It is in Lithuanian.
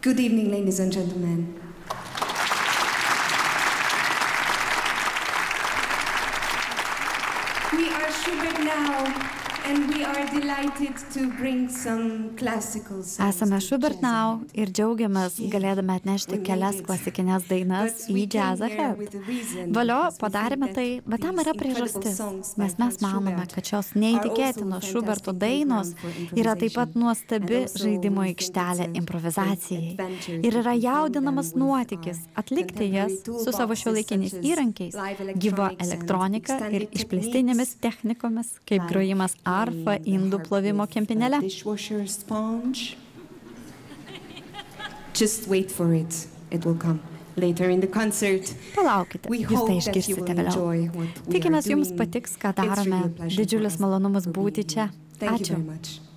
Good evening, ladies and gentlemen. We are Schubert now, and we are delighted to bring some classical songs. Esame Schubert Now ir džiaugiamės galėdami atnešti kelias klasikinės dainas į Jazz Ahead. Valio, padarėme tai, bet tam yra priežastis, nes mes manome, kad šios neįtikėtinos Schuberto dainos yra taip pat nuostabi žaidimo aikštelė improvizacijai ir yra jaudinamas nuotykis atlikti jas su savo šiuolaikiniais įrankiais, gyva elektronika ir išplėstinėmis technikomis, kaip grojimas arfa indų plovimo kempinėle. Just wait for it. It will come later in the concert. Palaukite, jūs tai išgirsite vėliau. Tikimės jums patiks, ką darome. Didžiulis malonumas būti čia. Ačiū.